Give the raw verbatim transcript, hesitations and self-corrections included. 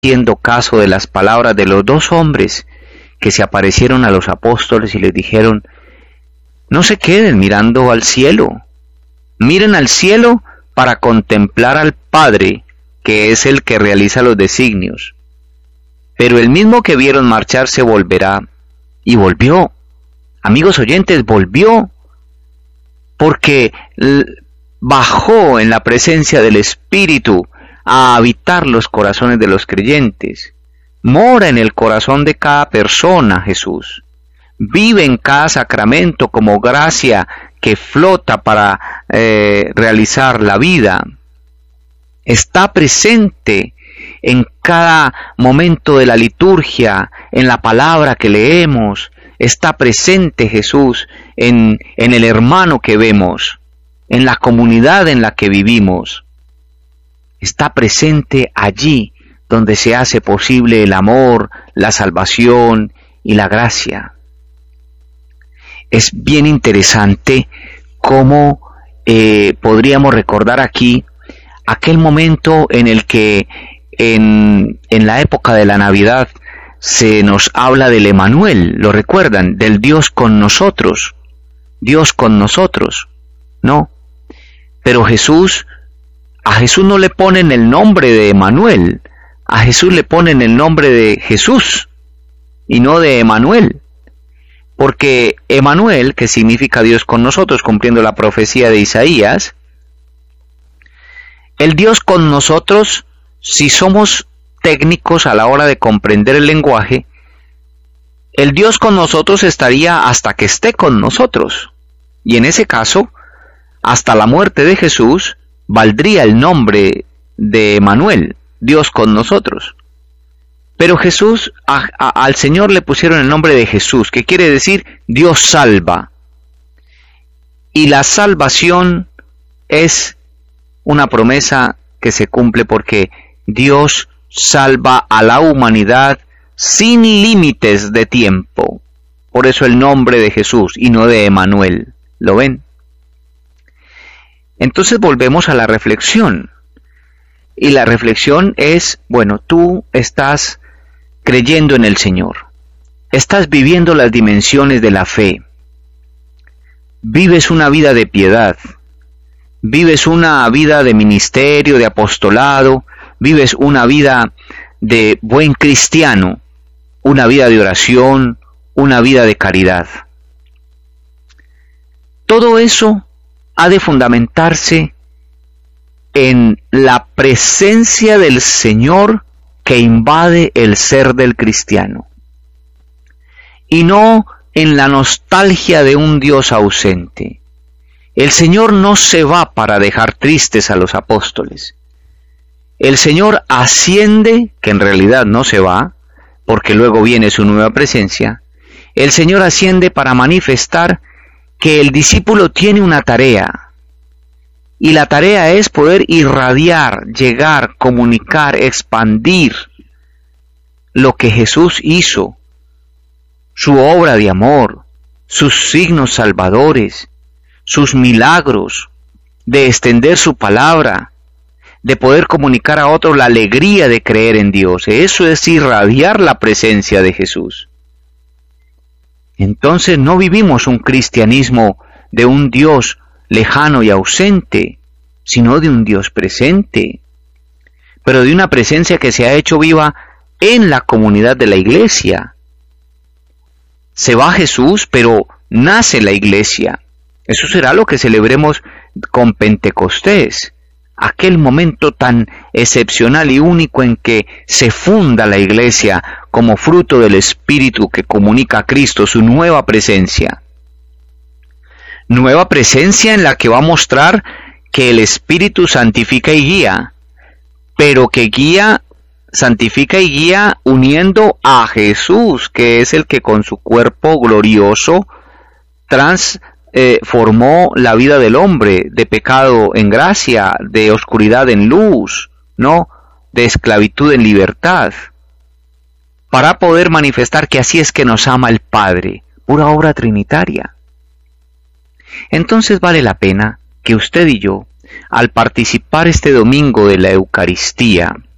haciendo caso de las palabras de los dos hombres que se aparecieron a los apóstoles y les dijeron: no se queden mirando al cielo, miren al cielo para contemplar al Padre, que es el que realiza los designios. Pero el mismo que vieron marchar se volverá. Y volvió. Amigos oyentes, volvió. Porque bajó en la presencia del Espíritu a habitar los corazones de los creyentes. Mora en el corazón de cada persona, Jesús. Vive en cada sacramento como gracia que flota para eh, realizar la vida. Está presente en cada momento de la liturgia, en la palabra que leemos. Está presente Jesús en, en el hermano que vemos, en la comunidad en la que vivimos. Está presente allí donde se hace posible el amor, la salvación y la gracia. Es bien interesante cómo eh, podríamos recordar aquí aquel momento en el que en, en la época de la Navidad se nos habla del Emanuel, ¿lo recuerdan? Del Dios con nosotros, Dios con nosotros, ¿no? Pero Jesús, a Jesús no le ponen el nombre de Emanuel, a Jesús le ponen el nombre de Jesús y no de Emanuel. Porque Emanuel, que significa Dios con nosotros, cumpliendo la profecía de Isaías, el Dios con nosotros, si somos técnicos a la hora de comprender el lenguaje, el Dios con nosotros estaría hasta que esté con nosotros. Y en ese caso, hasta la muerte de Jesús, valdría el nombre de Emanuel, Dios con nosotros. Pero Jesús, a, a, al Señor le pusieron el nombre de Jesús, que quiere decir Dios salva. Y la salvación es una promesa que se cumple porque Dios salva a la humanidad sin límites de tiempo. Por eso el nombre de Jesús y no de Emanuel. ¿Lo ven? Entonces volvemos a la reflexión. Y la reflexión es, bueno, tú estás creyendo en el Señor. Estás viviendo las dimensiones de la fe. Vives una vida de piedad. Vives una vida de ministerio, de apostolado. Vives una vida de buen cristiano. Una vida de oración. Una vida de caridad. Todo eso ha de fundamentarse en la presencia del Señor que invade el ser del cristiano, y no en la nostalgia de un Dios ausente. El Señor no se va para dejar tristes a los apóstoles. El Señor asciende, que en realidad no se va, porque luego viene su nueva presencia. El Señor asciende para manifestar que el discípulo tiene una tarea, y la tarea es poder irradiar, llegar, comunicar, expandir lo que Jesús hizo, su obra de amor, sus signos salvadores, sus milagros, de extender su palabra, de poder comunicar a otros la alegría de creer en Dios. Eso es irradiar la presencia de Jesús. Entonces no vivimos un cristianismo de un Dios lejano y ausente, sino de un Dios presente, pero de una presencia que se ha hecho viva en la comunidad de la iglesia. Se va Jesús, pero nace la iglesia. Eso será lo que celebremos con Pentecostés, aquel momento tan excepcional y único en que se funda la iglesia como fruto del Espíritu que comunica a Cristo su nueva presencia. Nueva presencia en la que va a mostrar que el Espíritu santifica y guía, pero que guía, santifica y guía uniendo a Jesús, que es el que con su cuerpo glorioso transformó eh, la vida del hombre, de pecado en gracia, de oscuridad en luz, ¿no? De esclavitud en libertad, para poder manifestar que así es que nos ama el Padre, pura obra trinitaria. Entonces vale la pena que usted y yo, al participar este domingo de la Eucaristía,